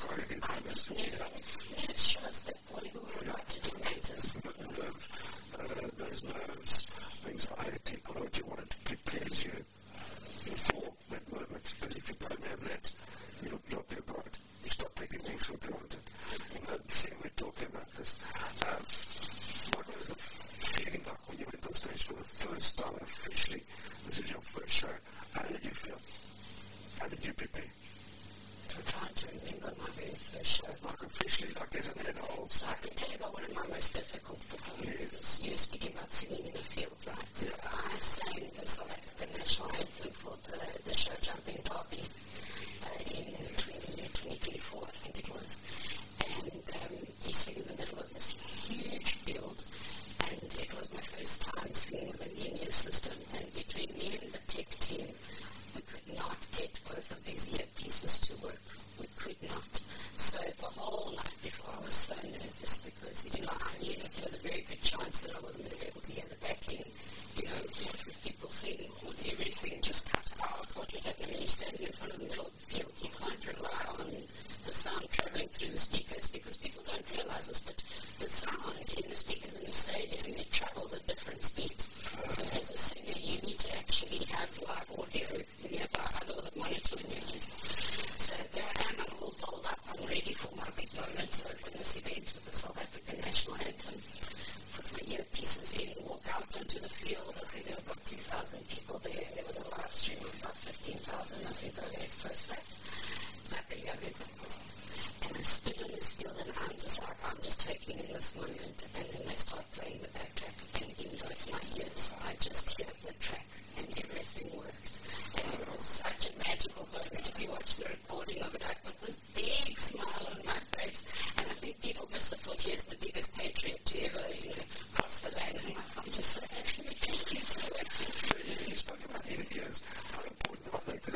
sorry, Nerve shows that whatever we like to do matters. Those nerves, anxiety, whatever you want, it prepares you for that moment. Because if you don't have that, you'll drop your guard. You start taking things for granted. See, we're talking about this. What was the feeling like when you went on stage for the first time officially? This is your first show. How did you feel? How did you prepare? I'm trying to remember my very first show. Like officially, like as an adult. So I can tell you about one of my most difficult performances. You were speaking about singing in a field, right? So I sang the South African National Anthem for the show Jumping Derby in 2024, I think it was. And you sing in the middle of this huge field. And it was my first time singing with an in-ear system. And between me and the tech team, we could not get both of these earpieces to work. We could not. So the whole night before, I was so nervous because, I knew that there was a very good chance that I wasn't going to be able to hear the backing. What would people think? Would everything just cut out? What would happen when you're standing in front of the middle of the field? You can't rely on the sound traveling through the speakers because people don't realize this, but the sound in the speakers in the stadium, it travels at different speeds. So as a singer, you need to actually have live audio nearby, other than monitor in your ears. So there I am, I'm all dolled up, I'm ready for my big moment to open this event with the South African National Anthem. Put my earpieces in, walk out onto the field. I think there were about 2,000 people there. There was a live stream of about 15,000, I think, over at first fact. Luckily, I read that was. And I stood in this field and I'm just taking in this moment. And then they start playing the backtrack. And in both my ears, I just hear the track and everything worked. And it was such a magical moment. If you watch the recording of it, I put this big smile on my face. And I think people must have thought, yes, the biggest patriot to ever, cross the land. And I'm just so happy to thank you so much. You spoke about inner ears. How important are they? Because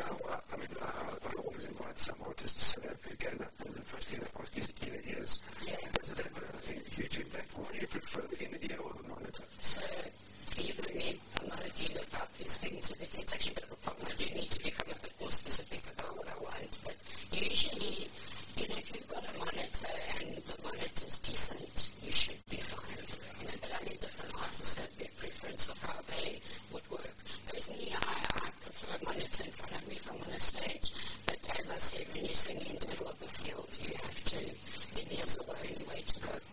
I always invite some artists to South Africa, and the first thing they ask is inner ears. Yeah. Does it have a huge impact? What do you prefer, the inner ear or the monitor? So, you know me, I'm not a dealer about these things. It's actually a bit of a problem. I do need to become a bit more specific about what I want. But usually, if you've got a monitor and the monitor's decent, you should be fine. But I mean, different artists have their preference of how they would work. Personally, I prefer a monitor in front of me if I'm on a stage. But as I said, when you're singing in the middle of the field, you have to, the ears are the only way to go.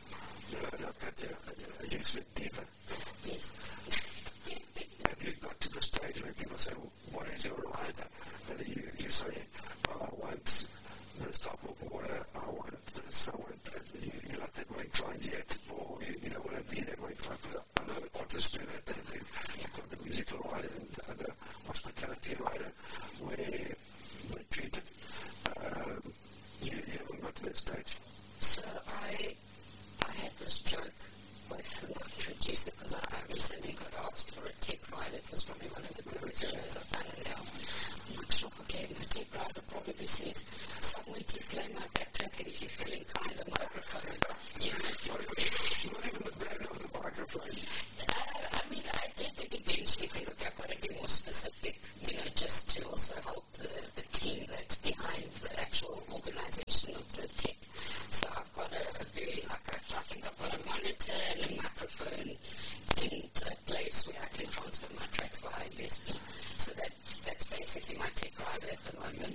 You said diva. Yes. Have you got to the stage where people say, what is your rider? And you say, I want this type of water, I want this, I want that. You like that white line yet? Or you don't want to be that white line? Because I know artists do that. You've got the musical rider and the hospitality rider where they treat it. You haven't got to that stage. So I had this joke with my producer because I recently got asked for a tech ride. It was probably one of the greatest shows I've done in now. I'm not sure, okay, my tech rider probably says somewhere to play my backtrack, and if you're feeling kind of microphone, Not even the brand of the microphone. I did eventually think, okay, I've got to be more specific, just to also help the team that's behind the actual organization of the tech. So I've got a very, I think I've got a monitor and a microphone and a place where I can transfer my tracks via USB. So that's basically my tech rider at the moment.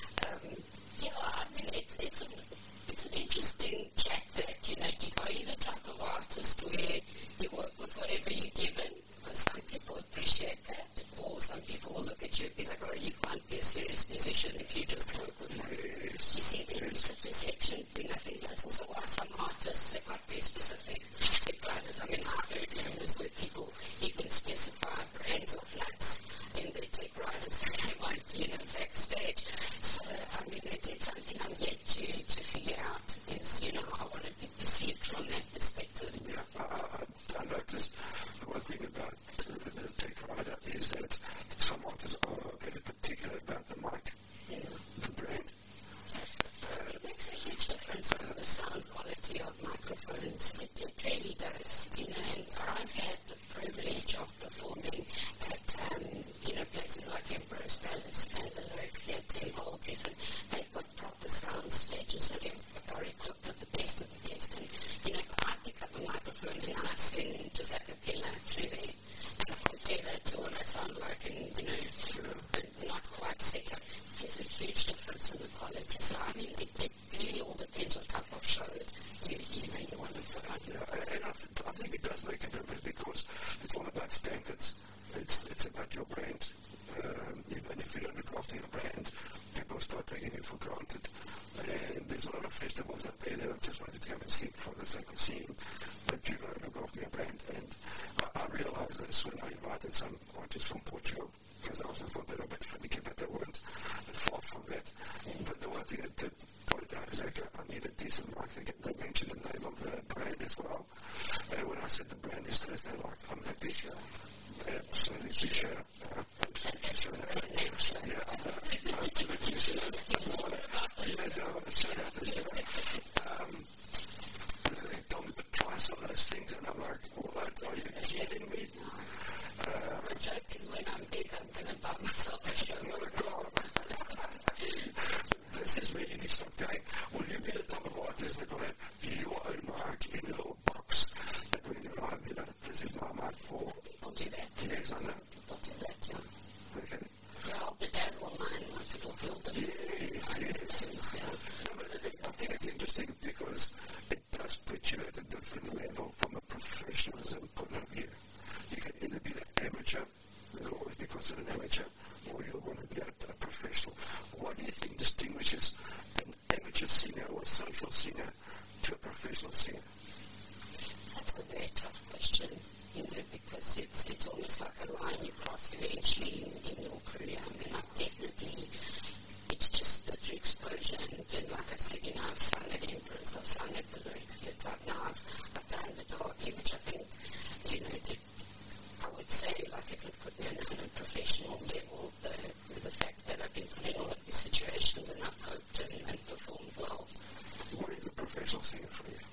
It's an interesting chat that, are you the type of artist where you work with whatever you're given? Because some people appreciate that, or some people will look at you and be like, you can't be a serious musician if you just work with one. You see, it's a perception thing. I think that's also why some artists, they've got very specific tech riders. I've heard rumors where people even specify brands of nuts in their tech riders that they want, backstage. So, it's something I'm yet to figure out is, I want to be perceived from that perspective. Yeah, I noticed the one thing about the tech rider is that some artists are very particular about the mic, the brand. It makes a huge difference in the sound quality of microphones. It really does. And I've had the privilege of performing at festivals up there that I just wanted to come and sing for the sake of singing, but you got to look after your brand. And I realized this when I invited some artists from Portugal, because I also thought they were a bit finicky, but they weren't far from that. But the one thing that did put it down is like I need a decent marketing. They mentioned the name of the brand as well. And when I said the brand is this, they're like, I'm happy. Absolutely sure. They told me to try some of those things, and I'm like, well, are you kidding me? My joke is when I'm big, I'm going to buy myself a show. This is where you need to stop going. Will you be the type of artist that will have your own mark in a little box? That when you arrive, you know, this is my mark for. People do that. Yes, I know. People do that, yeah. Okay. Yeah, I'll bedazzle mine when people build them. Yes. No, but I think it's interesting because it does put you at a different level from a professionalism point of view. You can either be an amateur, you'll always be considered an amateur, or you'll want to be a professional. What do you think distinguishes an amateur singer or a social singer to a professional singer? That's a very tough question, you know, because it's almost like a line you cross eventually in your career. I mean, it's just through exposure, and like I said, you know, I've sung at Emperors, I've sung at the Lyric Theatre, now I've done the Derby, which I think, you know, I would say, like, it would put me on a professional level, the fact that I've been put in all of these situations and I've coped and performed well. What is a professional singer for you?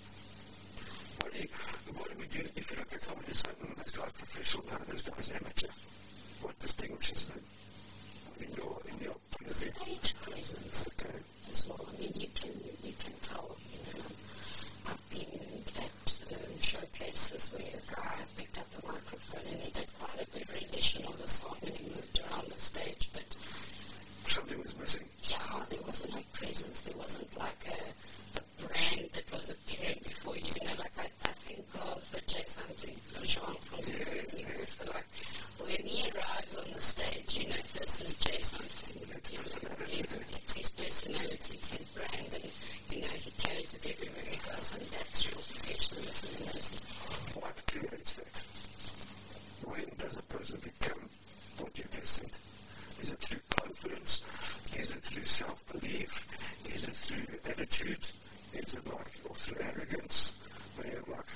What do we do if you look at someone who's saying, this guy's professional, none of this guy's amateur? What distinguishes them in your point of view? Stage presence as well. I mean, you can tell, you know, I've been at showcases where a guy picked up the microphone and he did quite a good rendition of the song and he moved around the stage, but something was missing. Yeah, there wasn't a presence, there wasn't like a brand that was appearing before you, know, like I think of Jay something, Jean from Series, like when he arrives on the stage, you know, this is Jay something, you know, it's his personality, it's his brand, and, you know, he carries it everywhere he goes, and that's real professionalism and amazing. What creates that? When does a person become what you just said? Is it through confidence? Is it through self-belief? Is it through attitude? Is it like, or through arrogance? Where you're like,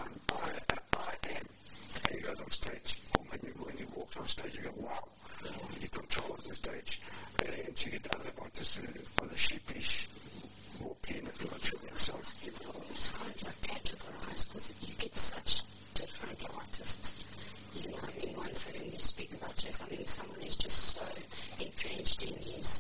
I am. And you go on stage. Or when you walk on stage, you go, wow. He controls the stage. And you get other artists who are the sheepish, walk in and not sure themselves. It's kind of like categorized because you get such different artists. You know, I mean, once again, you speak about Jess, I mean, someone who's just so entrenched in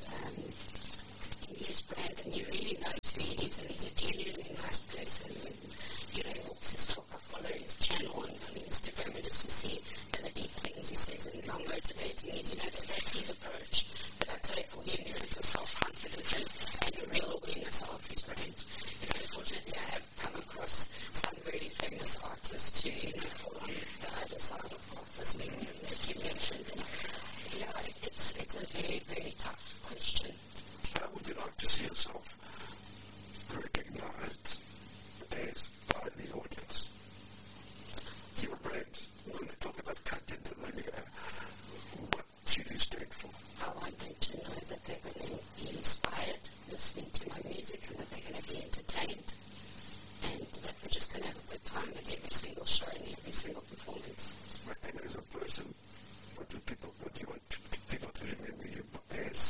his brand, and you really know who he is, and he's a genuinely nice person, and, you know, he walks his talk. I follow his channel on Instagram just to see the deep things he says, and how motivating he is, you know, that's his approach. But I'd say for him, you know, it's a self-confidence and a real awareness of his brand. You know, unfortunately, I have come across some very famous artists who, you know, fall on the other side of the spectrum that you mentioned, and, you know, it's a very, very tough question. How would you like to see yourself recognized as by the audience? Your brand, when we talk about content and what do you stand for? I want them to know that they're going to be inspired listening to my music and that they're going to be entertained and that we're just going to have a good time at every single show and every single performance. And as a person, what do you want people to remember you as?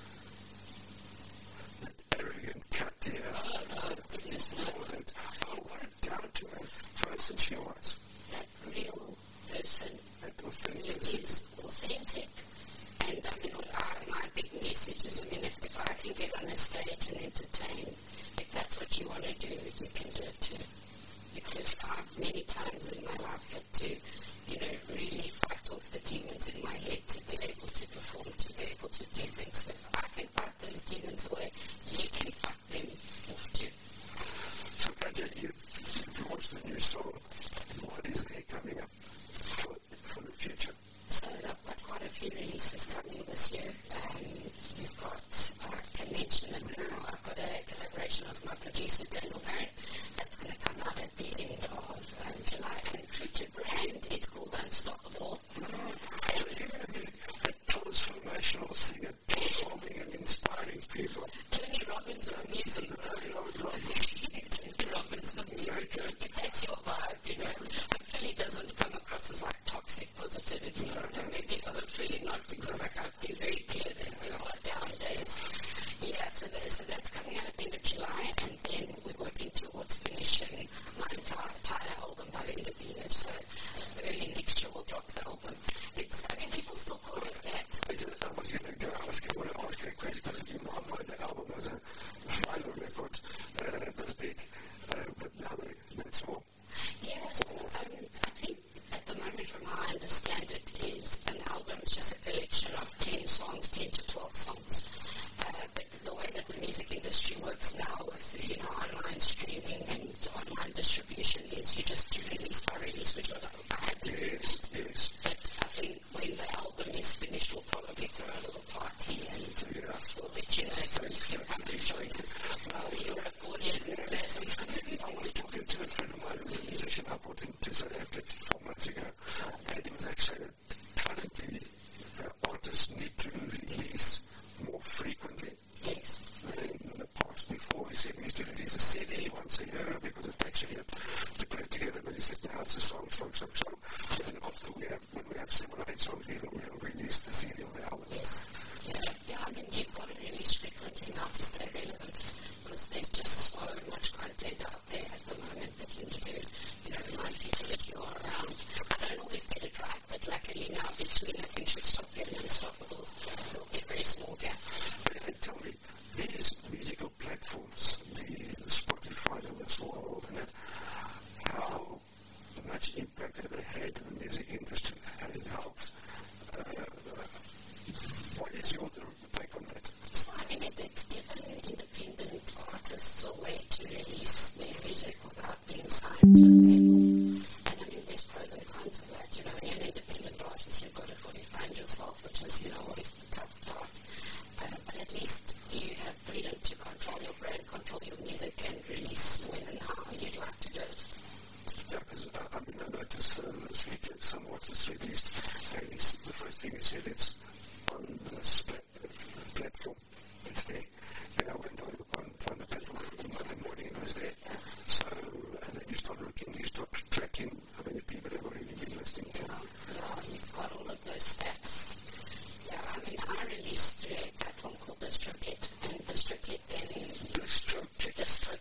That arrogant cat there. Oh, no, goodness, no. What a down-to-earth person she was. That real person. That authentic. It is authentic. And I mean, my big message is, I mean, if I can get on a stage and entertain, if that's what you want to do, you can do it too. Because I've many times in my life had to, you know, really fight off the demons in my head to be able to perform, to be able to do things. So if I can fight those demons away, you can fight them off too. So, Katja, you've launched a new song. What is there coming up for the future? So I've got quite a few releases coming this year. We've got, I can mention it now, I've got a collaboration with my producer Daniel Barrett. That's going to come out at the end of July. And true to brand, it's called Unstoppable. So you're going to be a transformational singer, transforming and inspiring people. Tony Robbins of music. Tony Robbins of music. If that's your vibe, hopefully it doesn't come across as like toxic positivity. Maybe hopefully not, because like I've been very clear that there are down days. Yeah, so that's coming out at the end of July, and then we're working towards finishing my entire album by the end of the year. So early next year we'll drop the album. People still call it that. I was going to go ask you a question, because in my mind the album was a vinyl record, this big, but now that's all. Yeah, so I think at the moment, from how I understand it, is an album is just a collection of 10 songs, 10 to 12 songs. But the way that the music industry works now with online streaming and online distribution is you just do release by release, which I have been doing. Yes. But I think when the album is finished, we'll probably throw a little party and we'll let you know so you can come and join us. You're recording I was talking to a friend of mine who's a musician. I brought him to South Africa 4 months ago, and he was actually currently artists need to release more frequently than in the past. Before, he said we used to release a CD once a year because it takes a year to put it together, but he said now it's a song. And after when we have 7 or 8 songs, we'll release the CD of the album. Yeah, I mean, you've got to release frequently now to stay relevant, because there's just so much content out there at the moment that you need to remind people that you are around. I don't always get it right, but luckily now between Nothing Should Stop You and Unstoppable, there'll be a very small gap. And tell me, these musical platforms, the Spotify of this world, and that, how much impact have they had in the music industry? Has it helped? What is your take on that? So, I mean, it's given independent artists a way to release their music without being signed to a label. And I mean, there's pros and cons of that. When you're an independent artist, you've got to fully find yourself, which is, always the tough part. But at least you have freedom to control your brand, control your music, and release when and how you'd like to do it. Yeah, because I noticed this week that some artists released, and the first thing he said is on this platform, it's there. And I went on the platform Monday morning and it was there. So, and then you start looking, you start tracking how many people have already been listening to. Yeah, you've got all of those stats. Yeah, I mean, I released through a platform called DistroKid, and DistroKid then... DistroKid.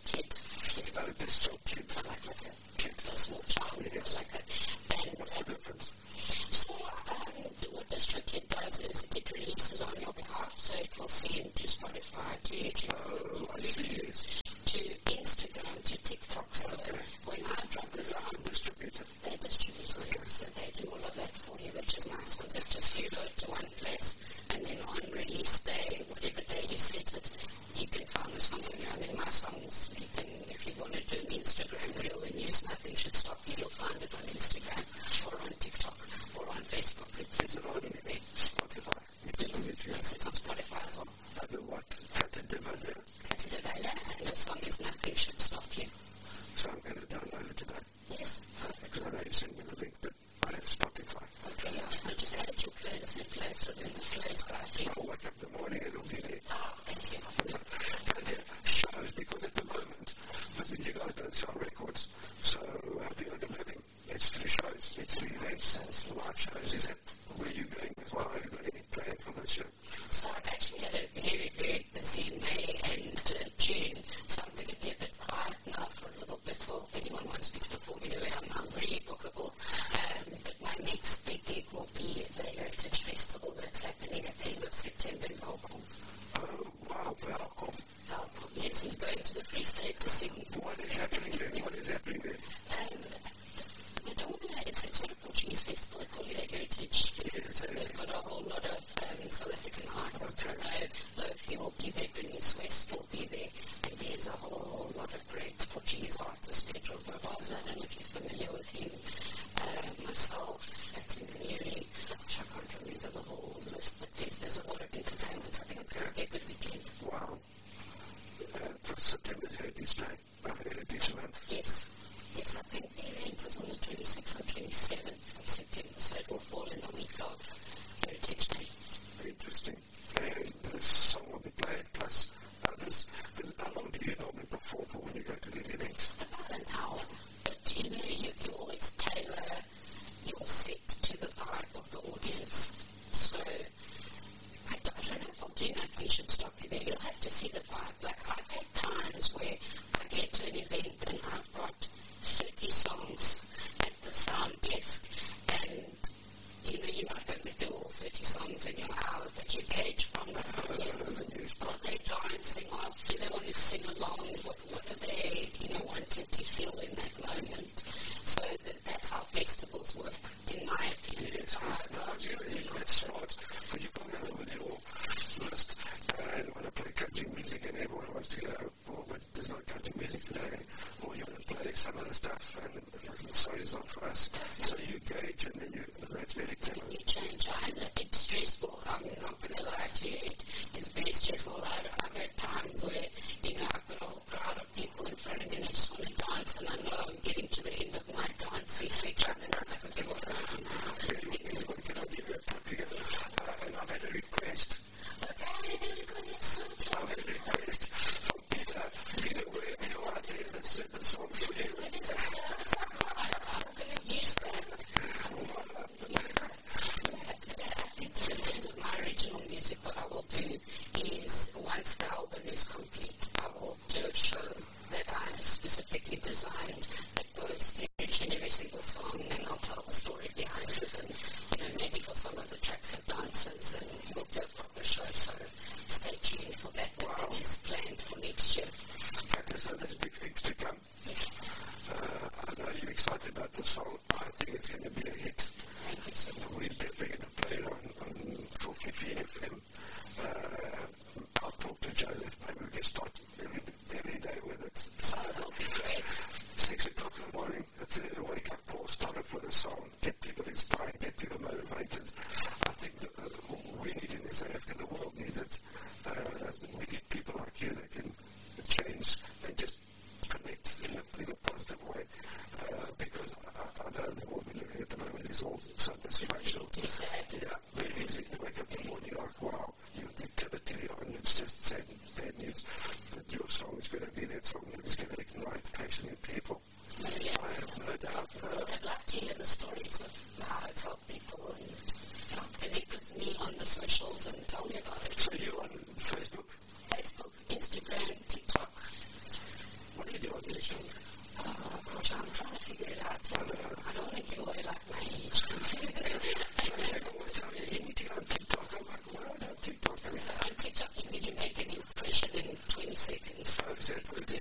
DistroKid. So like a kid, a small child, like that. And what's the difference? So, what DistroKid does is it releases on your behalf, so it will send to Spotify, to YouTube, to Instagram, to TikTok. So when I drop this on, they're distributed. So they do all of that for you, which is nice, because it's just you go to one place, and then on release day, whatever day you set it, you can find the song. I mean, my songs, you can, if you want to do an Instagram reel and use Nothing Should Stop You, you'll find it on Instagram or on TikTok or on Facebook. It's on Spotify. Yes, it's on Spotify as well. Under what? Kata Devada. And the song is Nothing Should Stop You. So I'm going to download it today. Yes, perfect. Because I know you sent me the link, but I have Spotify. Okay, yeah, I'll just add it to your playlist and play it, so then the playlist guy. I'll wake up in the morning and it'll be there. Oh, thank you. And yeah, shows, because at the moment, listen, you guys don't sell records, so how do you make a living? It's through shows, it's through events, it's live shows. Is that where you're going as well? Have you got any plan for this year? So I've actually had a very, very busy May and June, so I'm going to be a bit quiet now for a little bit. Well, if anyone wants me to perform anyway, I'm really bookable. But my next big gig will be the Heritage Festival that's happening at the end of September in Volcom. Oh, wow, Volcom. Yes, and going to the Free State to sing. What is happening there? It's not a Portuguese festival, they call it a heritage festival. So they've got a whole lot of South African artists. I know Lofi will be there, Bernice West will be there, and there's a whole lot of great Portuguese artists. Pedro Barbosa, I don't know if you're familiar with him. Myself, Atimiri, which I can't remember the whole list, but there's a lot of entertainment. I think it's going to be a good weekend. Wow. September's Heritage us. So you gauge and then that's very clever. You change. It's stressful. I'm not going to lie to you. It's very stressful. I've had times where, I've got a whole crowd of people in front of me and they just want to dance, and I know I'm getting to the end of my dancing section, and I'm like, okay, what do I do now? Can I give you a tip here? And I've had a request. Okay, because it's so tough. I've had a request from Peter. Peter, wherever you are there, let's set the song for you. I'm going to use that. I think in terms of my original music, what I will do is, once the album is complete, I will do a show that I specifically designed that goes through each and every single song, and I'll tell the story behind it, and maybe for some of the tracks have dances, and we'll do a proper show, so stay tuned for that. Wow. That is planned for next year. Okay, so there's big things to come. Yes. I know you're excited about the song. I think it's going to be a hit. Thank you so much. We're definitely going to play it on for Fifi FM. I'll talk to Joe that maybe we can start every day with it. That'll be great. 6 o'clock in the morning, it's a wake-up call, start off with a song, get people inspired, get people motivated. I think that we need in South Africa, the world needs it. We need people like you that can change and just connect in a positive way. Because I know the world we're living at the moment is all so dysfunctional. Yeah, very easy to wake up in the morning like, wow, you turn the TV on, it's just sad, bad news. But your song is going to be that song that is going to ignite passion in people. I have no doubt. I'd love to hear the stories of how it's helped people and connect with me on the socials and tell me about it. So you're on Facebook? Facebook, Instagram, TikTok. What do you do on TikTok? Gosh, I'm trying to figure it out. I don't want to give away like my age. Everyone always tell me, you need to get on TikTok. I'm like, what on TikTok? On TikTok, you make any